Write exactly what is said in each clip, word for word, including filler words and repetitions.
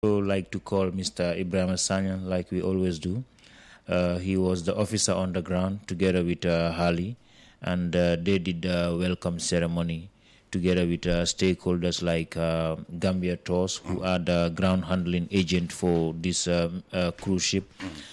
would like to call Mister Ibrahim Sanyan like we always do. Uh, he was the officer on the ground together with uh, Hali, and uh, they did the welcome ceremony together with uh, stakeholders like uh, Gambia Tours, who are the ground handling agent for this um, uh, cruise ship,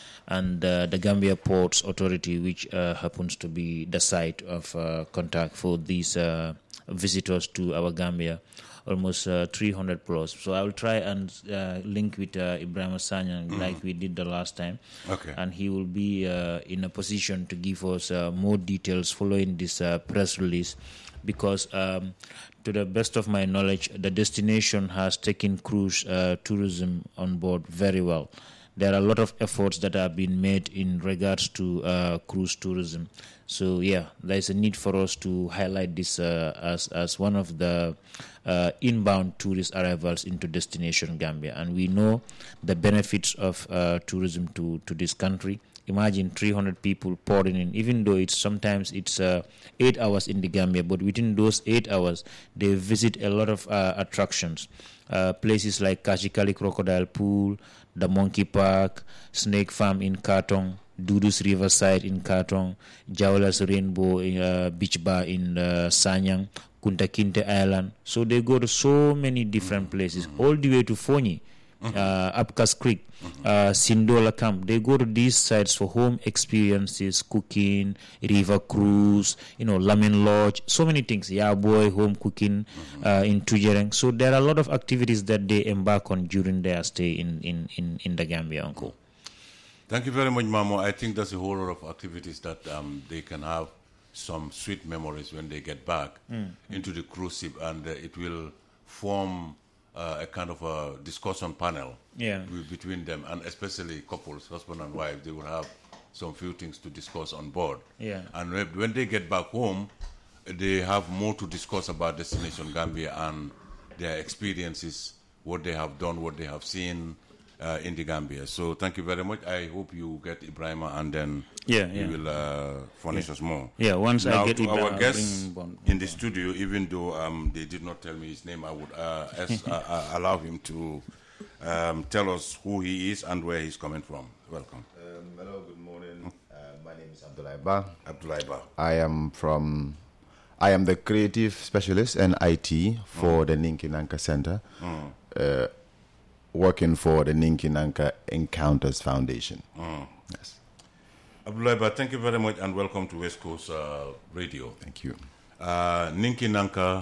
and uh, the Gambia Ports Authority, which uh, happens to be the site of uh, contact for these uh, visitors to our Gambia, almost uh, three hundred plus. So I will try and uh, link with uh, Ibrahim Sanyan mm. like we did the last time. Okay. And he will be uh, in a position to give us uh, more details following this uh, press release, because um, to the best of my knowledge, the destination has taken cruise uh, tourism on board very well. There are a lot of efforts that have been made in regards to uh, cruise tourism. So yeah, there's a need for us to highlight this uh, as as one of the uh, inbound tourist arrivals into destination Gambia, and we know the benefits of uh, tourism to to this country. Imagine three hundred people pouring in, even though it's sometimes it's uh, eight hours in the Gambia, but within those eight hours, they visit a lot of uh, attractions. Uh, places like Kashikali Crocodile Pool, the Monkey Park, Snake Farm in Katong, Dudus Riverside in Katong, Jawla's Rainbow uh, Beach Bar in uh, Sanyang, Kunta Kinte Island. So they go to so many different places, all the way to Fonyi, uh, Apkas Creek, uh, Sindola Camp. They go to these sites for home experiences, cooking, river cruise, you know, Lamin Lodge, so many things. Yeah, boy, home cooking uh, in Tujereng. So there are a lot of activities that they embark on during their stay in, in, in, in the Gambia, Uncle. Thank you very much, Mamo. I think that's a whole lot of activities that um, they can have some sweet memories when they get back mm. into the cruise ship, and uh, it will form uh, a kind of a discussion panel yeah. between them, and especially couples, husband and wife. They will have some few things to discuss on board. Yeah. And when they get back home, they have more to discuss about Destination Gambia and their experiences, what they have done, what they have seen, Uh, in the Gambia. So thank you very much. I hope you get Ibrahima, and then yeah, you yeah. will uh, furnish yeah. us more. Yeah, once now, I get to Ibrahima, our guests bring in the studio, even though um, they did not tell me his name, I would uh, as, uh, uh, allow him to um, tell us who he is and where he's coming from. Welcome. Um, hello, good morning. Uh, my name is Abdullah Ba. Abdullah Ba. I am from, I am the creative specialist and I T for mm. the Ninki Nanka Center. Mm. Uh, working for the Ninki Nanka Encounters Foundation. Mm. Yes. Abdullah, thank you very much and welcome to West Coast uh, Radio. Thank you. Uh, Ninki Nanka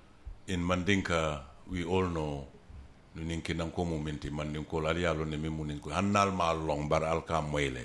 in Mandinka, we all know Ninki Nanko momenti Mandinko alialo ne mimuninko hannal ma long bar alka moile.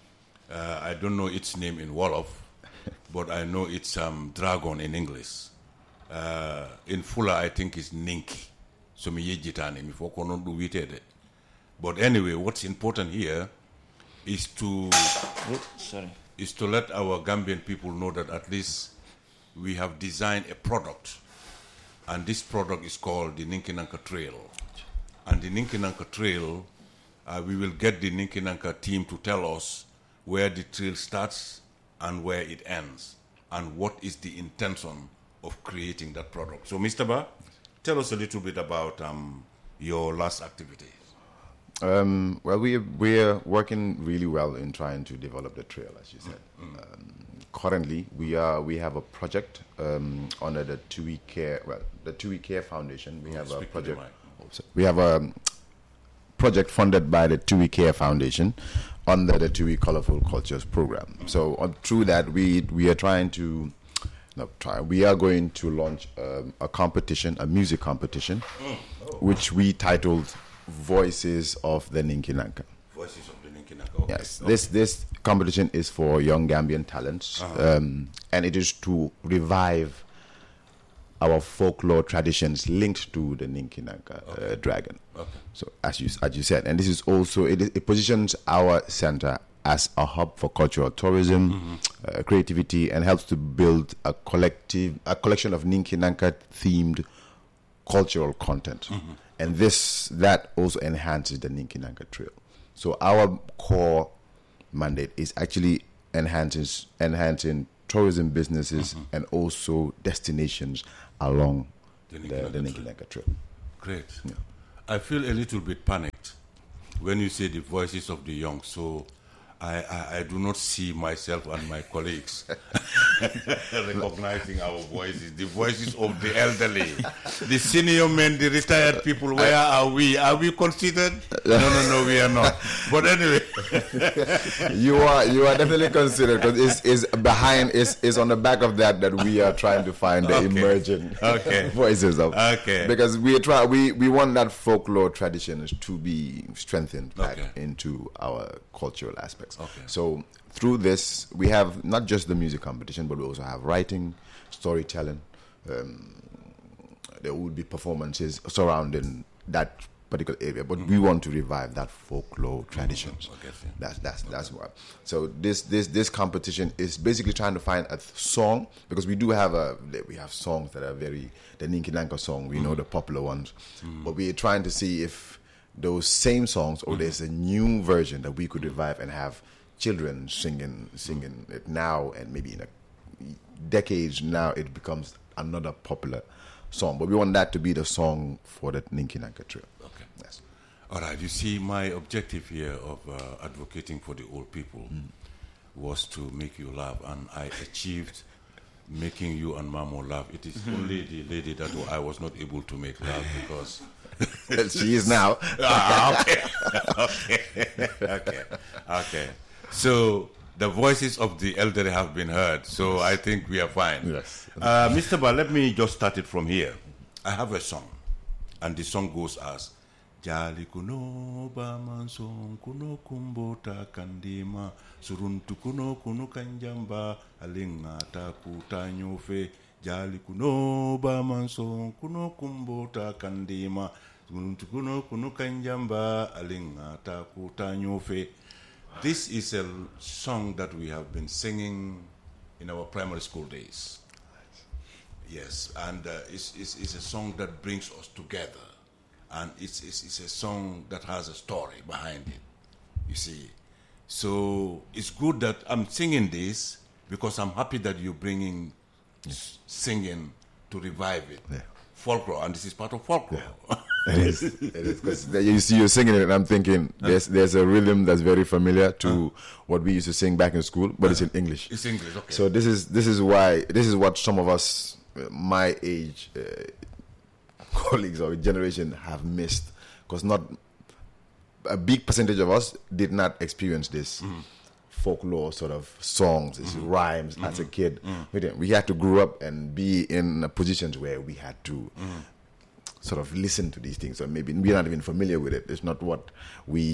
I don't know its name in Wolof, but I know it's um, dragon in English. Uh, in Fula, I think it's Ninki. So mi yejitani mi foko non du witede. But anyway, what's important here is to oh, sorry is to let our Gambian people know that at least we have designed a product, and this product is called the Ninki Nanka Trail. And the Ninki Nanka Trail, uh, we will get the Ninki Nanka team to tell us where the trail starts and where it ends, and what is the intention of creating that product. So, Mister Ba, tell us a little bit about um, your last activities. Um, well, we we're working really well in trying to develop the trail, as you said. Mm-hmm. Um, currently, we are we have a project um, under the Tui Care, well, the Tui Care Foundation. We oh, have a Speak project. We have a project funded by the Tui Care Foundation under the Tui Colorful Cultures program. Mm-hmm. So uh, through that, we we are trying to. No, try. We are going to launch um, a competition, a music competition, mm. oh. which we titled "Voices of the Ninki Nanka." Voices of the Ninki Nanka. Okay. Yes, okay. this this competition is for young Gambian talents, uh-huh. um, and it is to revive our folklore traditions linked to the Ninki Nanka okay. uh, dragon. Okay. So, as you as you said, and this is also it, it positions our center as a hub for cultural tourism, mm-hmm. uh, creativity, and helps to build a collective, a collection of Ninki Nanka themed cultural content. Mm-hmm. And this, that also enhances the Ninki Nanka Trail. So our core mandate is actually enhances, enhancing tourism businesses mm-hmm. and also destinations along the Ninki Nanka Trail. Great. Yeah. I feel a little bit panicked when you say the voices of the young. So I, I, I do not see myself and my colleagues recognizing our voices, the voices of the elderly, the senior men, the retired people. Where are we? Are we considered? No, no, no, we are not. But anyway, you are you are definitely considered, because it's, it's behind, it's, it's on the back of that that we are trying to find the Okay. emerging Okay. voices of. Okay. Because we try we we want that folklore traditions to be strengthened back Okay. into our cultural aspects. Okay. So through this, we have not just the music competition, but we also have writing, storytelling. Um, there will be performances surrounding that particular area, but we want to revive that folklore traditions. Okay, yeah. That's that's that's why. So this this this competition is basically trying to find a th- song, because we do have a we have songs that are very the Ninki Nanka song. We know the popular ones, but we're trying to see if those same songs, or there's a new version that we could revive and have children singing singing it now, and maybe in a decades now it becomes another popular song. But we want that to be the song for the Ninki Nanka trip. Okay. Yes. All right, you see, my objective here of uh, advocating for the old people was to make you laugh, and I achieved making you and Mamo laugh. It is only the lady that I was not able to make laugh, because... She is now. Ah, okay. okay. okay. Okay. So the voices of the elderly have been heard, so I think we are fine. Yes. Uh, Mister Ba, let me just start it from here. I have a song, and the song goes as Jali kuno ba mansong kuno kumbota kandima suruntu kuno kuno kanjamba alinga takuta nyofe Jali kuno ba mansong kuno kumbota kandima suruntu kuno kuno kanjamba alinga takuta nyofe. This is a song that we have been singing in our primary school days. Yes, and uh, it's, it's, it's a song that brings us together. And it's, it's, it's a song that has a story behind it, you see. So it's good that I'm singing this, because I'm happy that you're bringing s- singing to revive it. Yeah. Folklore, and this is part of folklore. It is. It is. 'Cause you see, you're singing it, and I'm thinking there's there's a rhythm that's very familiar to what we used to sing back in school, but it's in English. It's English, okay. So this is this is why this is what some of us, uh, my age, uh, colleagues or generation have missed, because not a big percentage of us did not experience this folklore sort of songs, this rhymes as a kid. We didn't. We had to grow up and be in positions where we had to sort of listen to these things, or maybe we're not even familiar with it. It's not what we